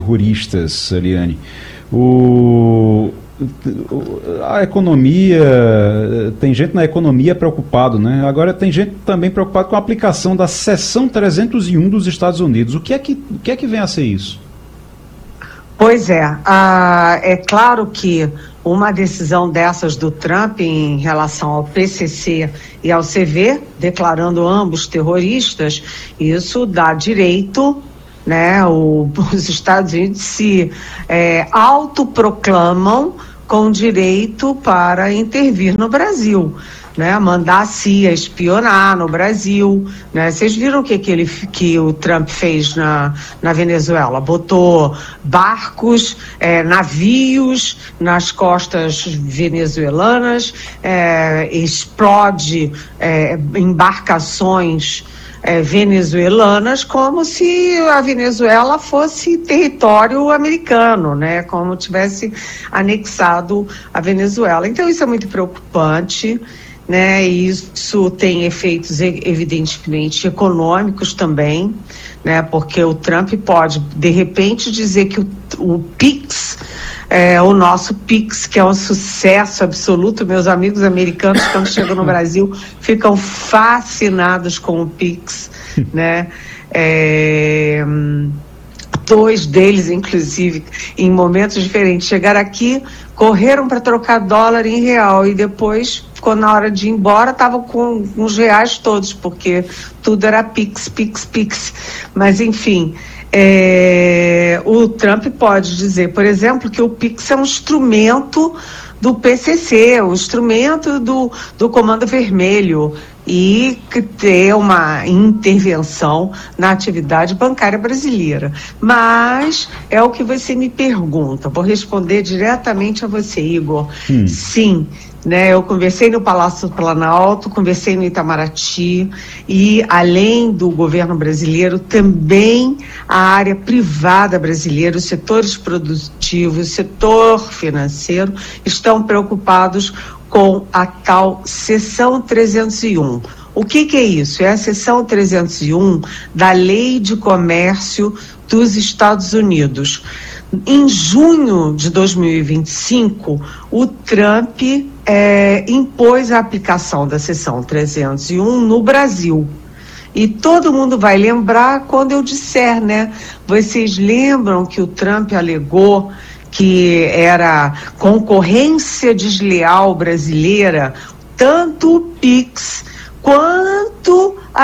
terroristas, Eliane. A economia, tem gente na economia preocupado, né? Agora tem gente também preocupado com a aplicação da Seção 301 dos Estados Unidos. O que é que vem a ser isso? Pois é, é claro que uma decisão dessas do Trump em relação ao PCC e ao CV, declarando ambos terroristas, isso dá direito, né? Os Estados Unidos se autoproclamam com direito para intervir no Brasil, né? Mandar a CIA espionar no Brasil, né? Vocês viram o que o Trump fez na Venezuela? Botou barcos, navios nas costas venezuelanas, explode embarcações venezuelanas, como se a Venezuela fosse território americano, né? Como tivesse anexado a Venezuela. Então isso é muito preocupante, né? Isso tem efeitos evidentemente econômicos também, né? Porque o Trump pode de repente dizer que o PIX, o nosso PIX, que é um sucesso absoluto. Meus amigos americanos, quando chegam no Brasil, ficam fascinados com o PIX, né? Dois deles, inclusive, em momentos diferentes, chegaram aqui, correram para trocar dólar em real e depois, quando na hora de ir embora, estavam com os reais todos, porque tudo era PIX, PIX, PIX. Mas, enfim, o Trump pode dizer, por exemplo, que o PIX é um instrumento do PCC, um instrumento do Comando Vermelho, e ter uma intervenção na atividade bancária brasileira. Mas é o que você me pergunta, vou responder diretamente a você, Igor. Sim, né, eu conversei no Palácio do Planalto, conversei no Itamaraty, e além do governo brasileiro, também a área privada brasileira, os setores produtivos, o setor financeiro, estão preocupados com a tal Seção 301. O que é isso? É a Seção 301 da Lei de Comércio dos Estados Unidos. Em junho de 2025, o Trump impôs a aplicação da Seção 301 no Brasil. E todo mundo vai lembrar quando eu disser, né? Vocês lembram que o Trump alegou que era concorrência desleal brasileira, tanto o PIX quanto a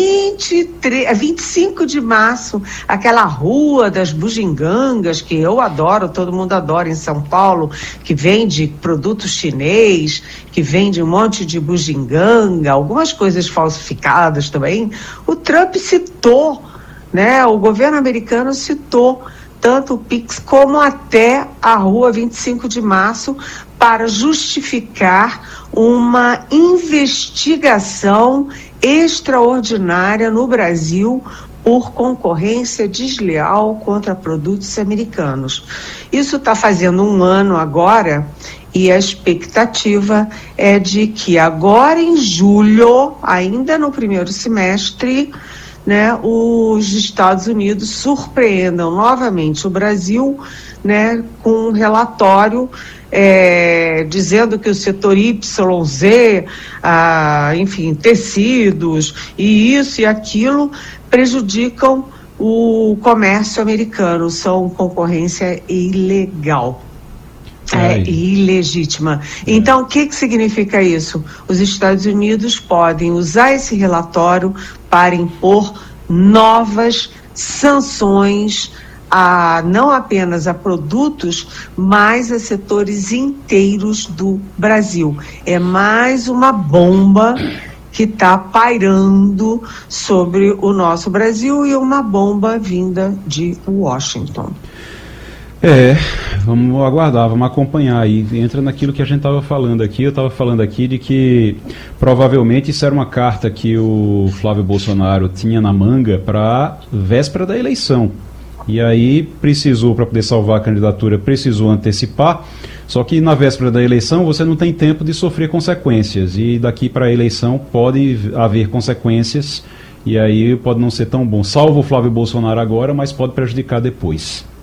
25 de março, aquela rua das bugigangas, que eu adoro, todo mundo adora em São Paulo, que vende produto chinês, que vende um monte de bugiganga, algumas coisas falsificadas também. O Trump citou, né? O governo americano citou tanto o PIX como até a rua 25 de março para justificar uma investigação extraordinária no Brasil por concorrência desleal contra produtos americanos. Isso está fazendo um ano agora e a expectativa é de que agora em julho, ainda no primeiro semestre, né, os Estados Unidos surpreendam novamente o Brasil, né, com um relatório dizendo que o setor YZ, enfim, tecidos e isso e aquilo prejudicam o comércio americano, são concorrência ilegal. Ilegítima. Então, o que significa isso? Os Estados Unidos podem usar esse relatório para impor novas sanções não apenas a produtos, mas a setores inteiros do Brasil. É mais uma bomba que está pairando sobre o nosso Brasil e uma bomba vinda de Washington. Vamos aguardar, vamos acompanhar aí. Entra naquilo que a gente estava falando aqui. Eu estava falando aqui de que provavelmente isso era uma carta que o Flávio Bolsonaro tinha na manga para véspera da eleição. E aí precisou, para poder salvar a candidatura, precisou antecipar. Só que na véspera da eleição você não tem tempo de sofrer consequências. E daqui para a eleição pode haver consequências. E aí pode não ser tão bom. Salva o Flávio Bolsonaro agora, mas pode prejudicar depois.